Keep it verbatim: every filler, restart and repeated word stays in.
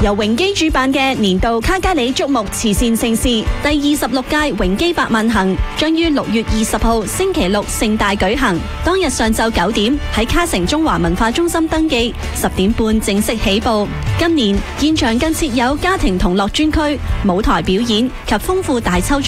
由榮基主辦嘅年度卡加里矚目慈善盛事第二十六屆榮基百萬行將於六月二十號星期六盛大舉行。當日上晝九點喺卡城中華文化中心登記，十點半正式起步。今年現場更設有家庭同樂專區、舞台表演及豐富大抽獎